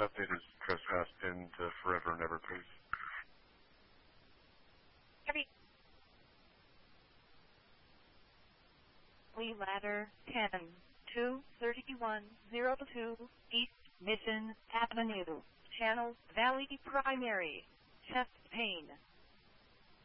update his trespass pin to forever and ever, please. Heavy. Lee Ladder 10-23102 East Mission Avenue, Channel Valley Primary, chest pain.